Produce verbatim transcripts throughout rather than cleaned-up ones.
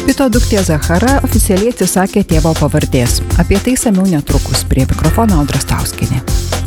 Pito duktė Zahara oficialiai atsisakė tėvo pavardės. Apie tai samiau netrukus. Prie mikrofono Audra Stauskienė.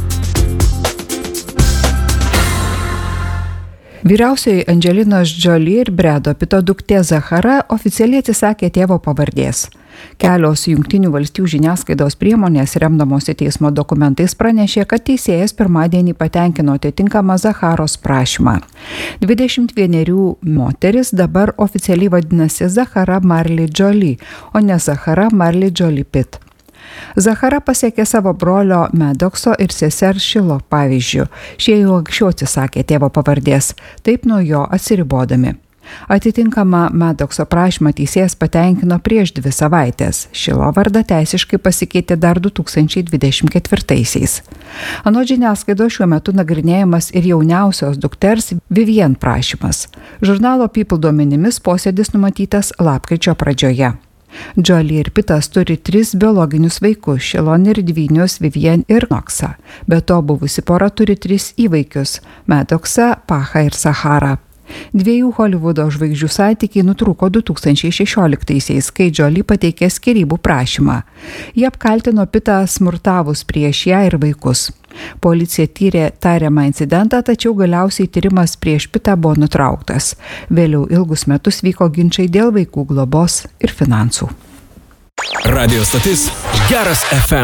Vyriausioji Andželinos Jolie ir Bredo Pito duktė Zahara oficialiai atsisakė tėvo pavardės. Kelios Jungtinių valstijų žiniasklaidos priemonės, remdamosi teismo dokumentais, pranešė, kad teisėjas pirmadienį patenkino atitinkamą Zaharos prašymą. dvidešimt vienerių moteris dabar oficialiai vadinasi Zahara Marley Jolie, o ne Zahara Marley Jolie Pitt. Zahara pasiekė savo brolio Maddoxo ir sesers Šilo pavyzdžių. Šie jau anksčiau atsisakė tėvo pavardės, taip nuo jo atsiribodami. Atitinkamą Maddoxo prašymą teisėjas patenkino prieš dvi savaitės. Šilo vardą teisiškai pasikeitė dar du tūkstančiai dvidešimt ketvirtaisiais. Anot žiniasklaidos šiuo metu nagrinėjamas ir jauniausios dukters Vivienne prašymas. Žurnalo People duomenimis posėdis numatytas lapkričio pradžioje. Jolie ir Pittas turi tris biologinius vaikus – Šilon ir dvynius Vivienne ir Knoxą. Be to buvusi pora turi tris įvaikius – Maddoxą, Pachą ir Zaharą. Dviejų Holivudo žvaigždžių santykiai nutrūko du tūkstančiai šešioliktaisiais, kai Jolie pateikė skyrybų prašymą. Jie apkaltino Pittą smurtavus prieš ją ir vaikus. Policija tyrė tariamą incidentą, tačiau galiausiai tyrimas prieš Pittą buvo nutrauktas. Vėliau ilgus metus vyko ginčai dėl vaikų globos ir finansų. Radio stotis Geras F M.